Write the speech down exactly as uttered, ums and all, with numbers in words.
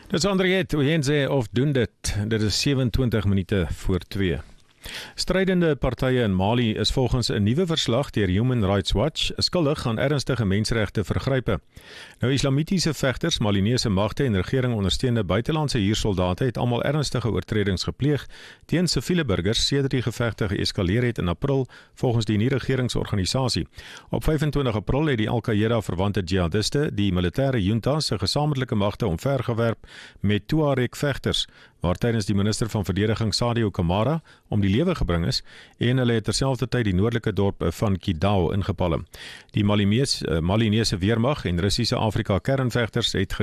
Dit is Andriet Oyenze of doen dit. Dit is sewe-en-twintig minute voor twee. Strydende partye in Mali is volgens 'n nuwe verslag deur Human Rights Watch skuldig aan ernstige menseregte vergrype. Nou islamitiese vegters, Malinese magte en regering ondersteunde buitelandse huursoldate het almal ernstige oortredings gepleeg teen siviele burgers sedert die gevegte geeskaleer het in April volgens die nie-regeringsorganisasie. Op vyf-en-twintig April het die Al-Qaeda verwante jihadiste die militêre junta se gesamentlike magte omvergewerp met Tuareg vegters, waar tydens die minister van verdediging Sadio Kamara om die lewe gebring is en hulle het terselfdertyd die noordelike dorp van Kidal ingepalm. Die Malinese, Malinese weermag en Russiese Afrika kernvegters het